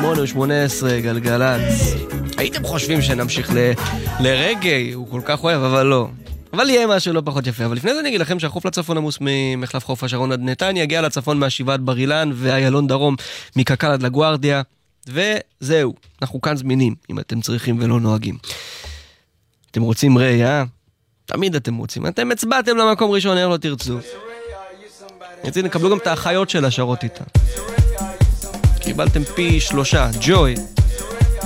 8:18 גלגלצ. הייתם חושבים שנמשיך לרגעי, הוא כל כך אוהב, אבל לא. אבל יהיה משהו לא פחות יפה. אבל לפני זה אני אגיד לכם שהחוף לצפון עמוס ממחלף חוף השרון עד נתניה, יגיע לצפון מהשיבת בר אילן ואיילון דרום מקק"ל עד לגוארדיה, וזהו, אנחנו כאן זמינים, אם אתם צריכים ולא נוהגים. אתם רוצים ריי, תמיד אתם רוצים. אתם הצבעתם למקום ראשון, איך לא תרצו. יצאים, נקבלו גם את האחיות של השרות איתה. קיבלתם פי 3, ג'וי.